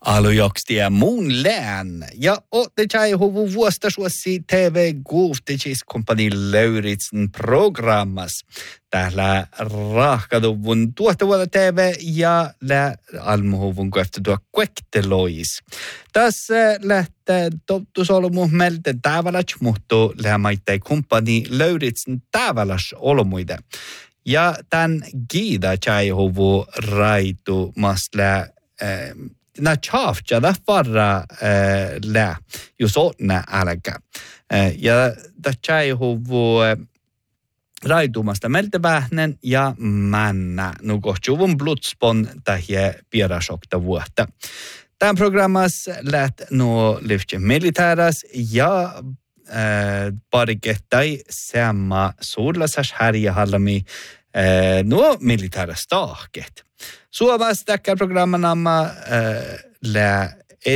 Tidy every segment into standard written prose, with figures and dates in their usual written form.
Alujokstia muun lään. Ja åtte tjaihuvu vuostasuossi TV Guufticis kompani Lauritsen programmas. Täällä rahkatuvun tuottavuutta TV ja lä almuhuvun kohtatua kuektelois. Tässä lähtee tottusolmu meiltä täväläts, mutta lämmaittai kompani Lauritsen täväläs olmuita. Ja tämän giida tjaihuvu raitu masla na chaafja da farra lä just åtna alka. Ja da tjaihuvu raitumasta meiltä vähnen ja männä nukohtjuvun blodspon tähjä pierasokta vuotta. Tämän programmas lät nuo lyftje militäras ja parikettai samma suurlasas härjähallami nuo militärastahket. Suomessa täkkää programman amma lä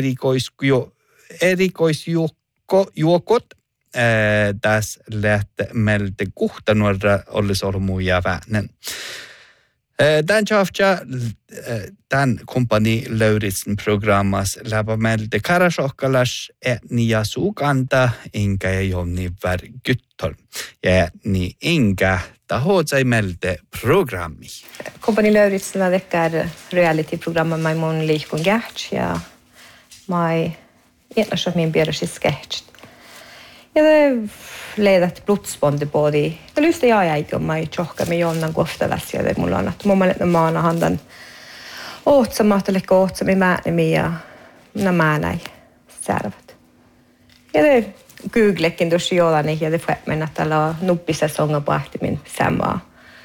erikoisjuokot tässä lähtee meiltä kuhtanuorra olisi ollut muu ja vähnen. Tämän tjafja, tämän kompani Lauritsen programmas läpä meiltä karasokkalas etniä suukanta, enkä jonni värgyttol. Ja niin enkä tahoitsai meiltä programmi. Kompani Lauritsen tekkää reality-programma mai mun liikun gärts ja mai etnässä min björsis sketch. Ja det ledat blodsponde både. Det lyste jag äger mig tjocka med jomnan goftalas ja det mulla on att mamma lättä maana handan åtsamahtelekka åtsami määnimiä na määnäi särvät. Ja det googlekin tuossa jollani ja det främmen att alla nuppisäsonga pahtimin samaa.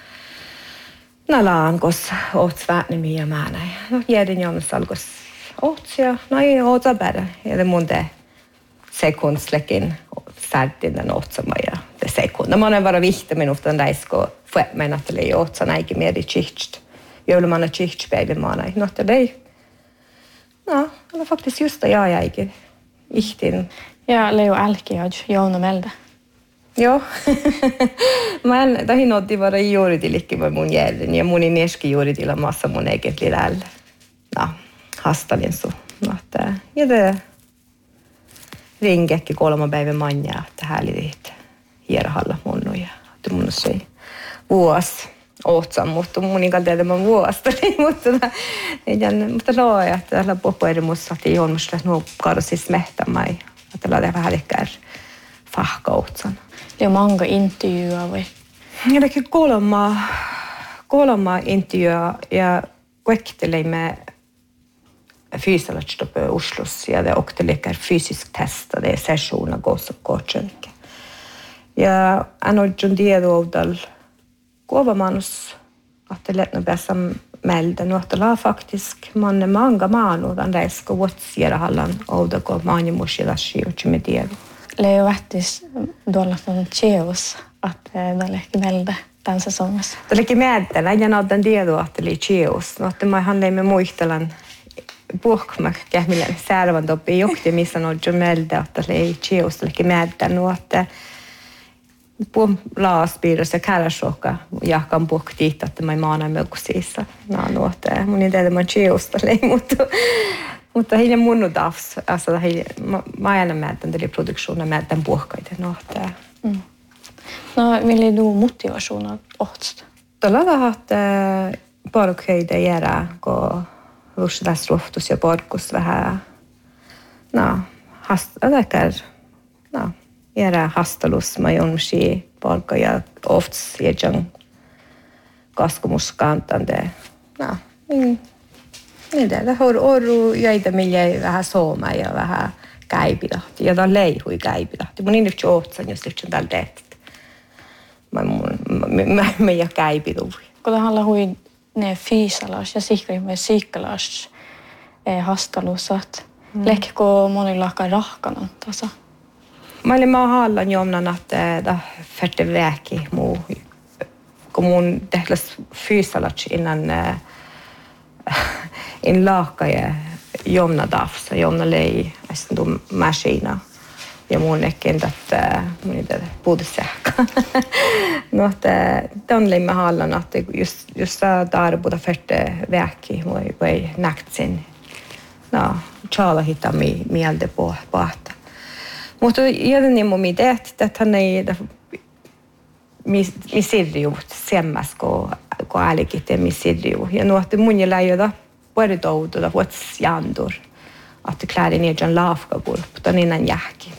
Nalaan kos åtsväänimiä määnäi. No jäden jomnas alkos åtsia. No ei åtsa bära. Ja det munde sekundslekin särtin den åtsama ja det sekund. No man vara vihta minuutan räisko främmen att det är åtsan eikä mer i chicht. Joulumanna chichtpäivä no det är. No, det var faktiskt just det jag eikä ihtin. Ja Leo Alkiaj Joona Melde. Joo. Men dahin otti vara juuritillikki vai mun järden ja mun neski juuritilla massa mun eget lirällä. No, hastalin su. No, ja det ringekki 3 päivän manja, että häälidit hierahalla munnu ja että mun se vuosi ootsan, mutta mun ikään tehdä mun vuosta, mutta laaja, että tällä poppuerimussa että juonmusta nuo karsis mehtämään, että lähdetään vähän liikkään fahka ootsan. Ja monga intervjuja vai? Ja det är kolma intervjuja ja kuektelimme fysiologista på Oslos ja det åkte lika fysisk testa det är sessioner gås och coachen. Ja anordjon diedodal gåvamanus att det lätt nog bästa melda något la faktiskt man är många manu den där ska åtsiera hallan och det går många morshidashi och chimedier. Leo Attis dollar från Cheos att det läcker välde den säsongen. Det läcker med den jag nådde det då att det är Cheos något det man handlar med muistelan puhkmak kähmillä särvan toppi johti missä on jomelda että ei Cheos läcker med den och att på laaspiirrossa karashoka jahkan puhktiit että mai maana melkusissa något mun inte det man Cheosta lei mutta hinne munnu tafs alltså mä aina määtän det produktionen määtän puhkaita något. No ville du motivationen åt? Tällä hat parkheide göra gå vuoslas rohtus ja parkus vähän göra hastalus mä jonsi palka ja ofts jäjän kaskomuskantande niin det oru jäitä millä vähän sooma ja vähän käipilahti ja tää leihui käipilahti mun inni johtsan jos nyt tällä teet mä ja käipilu kun halla hui ne fysalas ja sikrimme sikkalas hastalusat lekko monilla rahkanan tasa mä olin hallan jomnan että färte väki muu kun mun tehlas fysalas innan in laaka ja jomna dafsa jomna lei astu maskina ja mun ekkentä mun niitä puutesähkä. No tämän leimme hallan että just tarbuta färte väki voi naktsin no, tjala hitta mieltä pohta. Mutta jotenkin mun mielestä, että hän ei mi sirju semmas ko älkite mi sirju. Ja nuotti mun jäljellä joda puolitoutuda vuots jandur. Att kläder ner John Lafka-gurp, mutta innan jähki.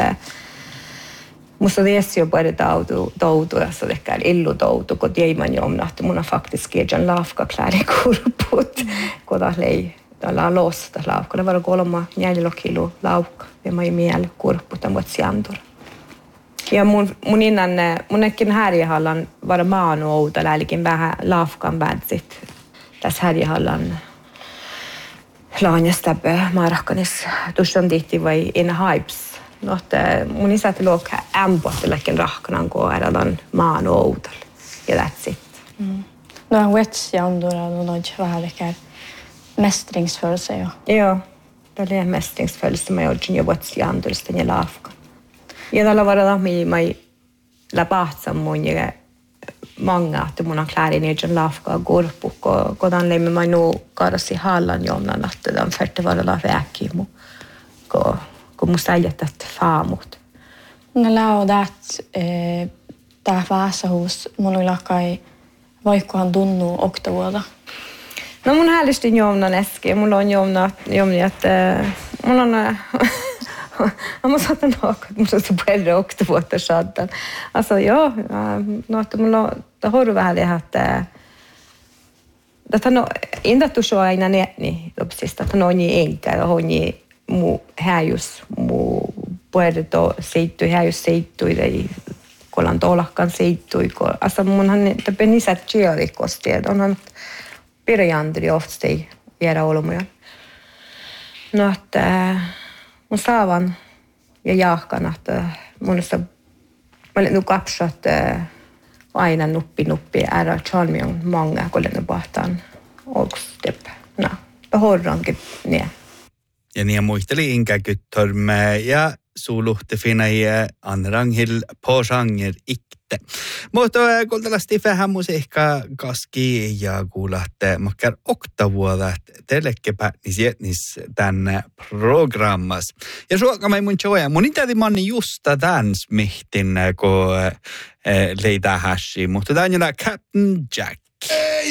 Musta tiesi jo puolitoutu, ja se ehkä illutoutu, kun tiedän jo että mun on faktiskin John Lafka-kläder-gurput. Kun taas lei, täällä on losta laukka. Det var 3-4 kilo laukka, ja mä ei miele kurppu, tämän vuots jandur. Ja mun innan, mun ekin härjehallan var maanu outa, elikin vähän lafkan vädsit. Tässä härjehallan laanjastäpö maarahkanis tuossa tihti vai in hypes. No, mun isä tuli ook ämpottelekin rahkanan, kun erälan maanu outal. Ja that's it. No, vetsjandura on noit vähän ehkä mestringsfølelse jo. Joo, det är mestringsfølelse med jokin jo vetsjandurista ja lafkan. Ja tällä varalla mä läpahtsan mun ja många että mun on klärin jokin lafkaa gurpu, kun tämän leimme mä nu karasi hallan jomnan, että tämän färte varalla väki mu, kun musta äljätät faamut. No lau tää vaasahus mun yläkai vaikkohan tunnu oktavuoda. No mun häällistin jomnan äsken, mulla on jomni, että mun on mä saatan något, musta se puhelin oktavuotta saatan. Alltså joo, no että mulla on horru vähän että no intattu so aina netni lopsista, että no niin enkä ja honi mu häjus mu puerto seittu häjus seittu ei kolan tolakkan seittu ko alltså munhan että penisat chiorikosti onhan pirjandri oftsti viera olomuja. No että mun saavan ja jaahkan, että monessa mä olen kapsat aina nuppi ära chalmion många kollen bahtan olkstep. No, behorrankin ne. Ja niin muisteli inkäkyttörmä ja suuluhti finäjä anrangil påsanger ikte. Mutta kuultalasti vähän musiikkaa kaski ja kuulatte makkar oktavuodat telekkepätnis tänne programmas. Ja suokamme mun joja. Mun itäti manni justa tämän smihtin, kun leitä häsi. Mutta tämä on Captain Jack.